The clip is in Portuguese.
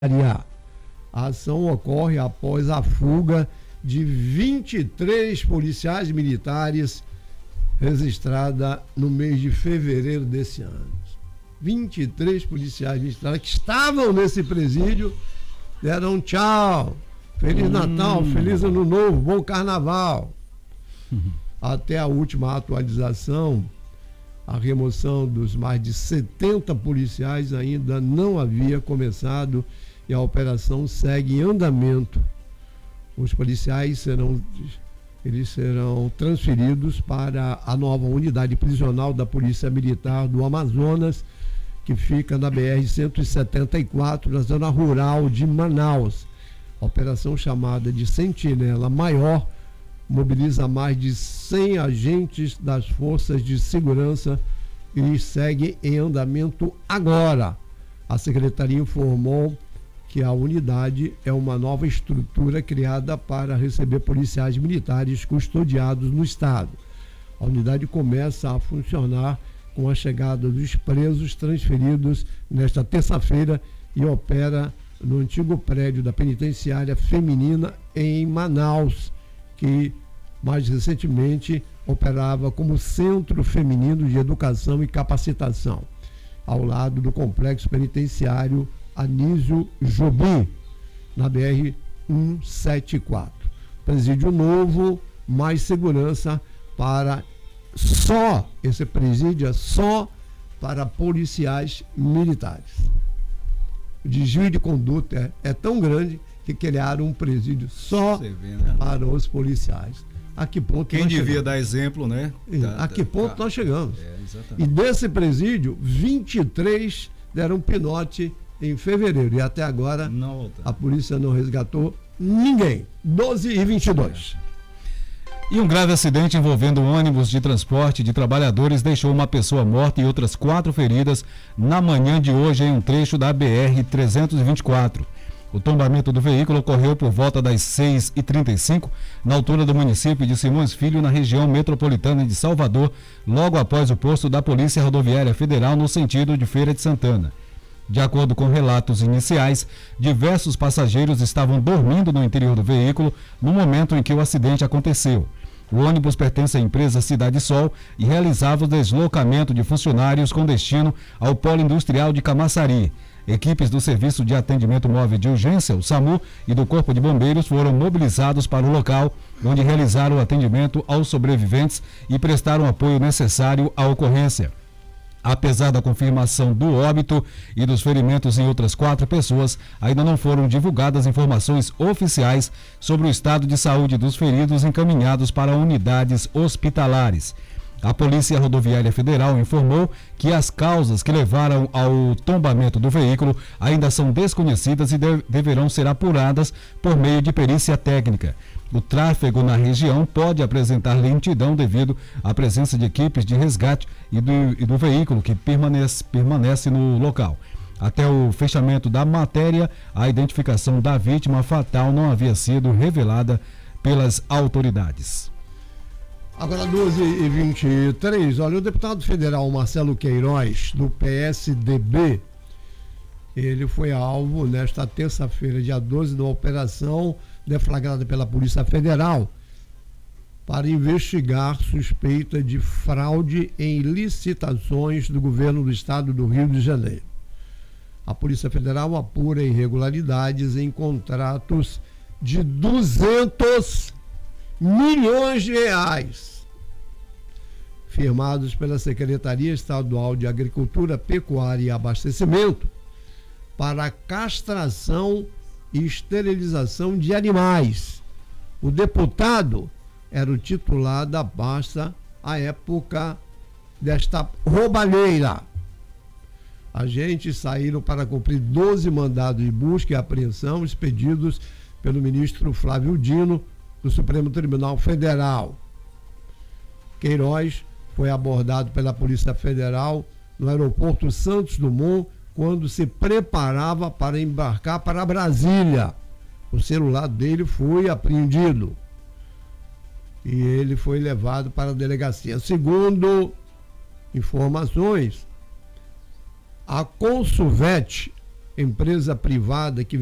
A ação ocorre após a fuga de 23 policiais militares registrada no mês de fevereiro desse ano. 23 policiais militares que estavam nesse presídio deram tchau, Feliz Natal, Feliz Ano Novo, bom Carnaval. Até a última atualização, a remoção dos mais de 70 policiais ainda não havia começado e a operação segue em andamento. Os policiais serão transferidos para a nova unidade prisional da Polícia Militar do Amazonas, que fica na BR-174, na zona rural de Manaus. A operação, chamada de Sentinela Maior, mobiliza mais de 100 agentes das forças de segurança e segue em andamento agora. A Secretaria informou que a unidade é uma nova estrutura criada para receber policiais militares custodiados no estado. A unidade começa a funcionar com a chegada dos presos transferidos nesta terça-feira e opera no antigo prédio da penitenciária feminina em Manaus, que mais recentemente operava como Centro Feminino de Educação e Capacitação, ao lado do complexo penitenciário Anísio Jobim, na BR-174. Presídio novo, mais segurança para esse presídio é só para policiais militares. O desvio de conduta é tão grande que criaram um presídio só para os policiais. A que ponto quem devia dar exemplo, né? A que ponto nós chegamos? E desse presídio, 23 deram pinote em fevereiro. E até agora a polícia não resgatou ninguém. 12h22. E um grave acidente envolvendo um ônibus de transporte de trabalhadores deixou uma pessoa morta e outras 4 feridas na manhã de hoje em um trecho da BR-324. O tombamento do veículo ocorreu por volta das 6h35, na altura do município de Simões Filho, na região metropolitana de Salvador, logo após o posto da Polícia Rodoviária Federal no sentido de Feira de Santana. De acordo com relatos iniciais, diversos passageiros estavam dormindo no interior do veículo no momento em que o acidente aconteceu. O ônibus pertence à empresa Cidade Sol e realizava o deslocamento de funcionários com destino ao Polo Industrial de Camaçari. Equipes do Serviço de Atendimento Móvel de Urgência, o SAMU, e do Corpo de Bombeiros foram mobilizados para o local, onde realizaram o atendimento aos sobreviventes e prestaram apoio necessário à ocorrência. Apesar da confirmação do óbito e dos ferimentos em outras 4 pessoas, ainda não foram divulgadas informações oficiais sobre o estado de saúde dos feridos encaminhados para unidades hospitalares. A Polícia Rodoviária Federal informou que as causas que levaram ao tombamento do veículo ainda são desconhecidas e deverão ser apuradas por meio de perícia técnica. O tráfego na região pode apresentar lentidão devido à presença de equipes de resgate e do veículo que permanece no local. Até o fechamento da matéria, a identificação da vítima fatal não havia sido revelada pelas autoridades. Agora 12h23, olha, o deputado federal Marcelo Queiroz, do PSDB, ele foi alvo nesta terça-feira, dia 12, de uma operação deflagrada pela Polícia Federal para investigar suspeita de fraude em licitações do governo do estado do Rio de Janeiro. A Polícia Federal apura irregularidades em contratos de 200 milhões de reais firmados pela Secretaria Estadual de Agricultura, Pecuária e Abastecimento para castração e esterilização de animais. O deputado era o titular da pasta à época desta roubalheira. Agentes saíram para cumprir 12 mandados de busca e apreensão expedidos pelo ministro Flávio Dino, do Supremo Tribunal Federal. Queiroz foi abordado pela Polícia Federal no aeroporto Santos Dumont quando se preparava para embarcar para Brasília. O celular dele foi apreendido e ele foi levado para a delegacia. Segundo informações, a Consulvet empresa privada que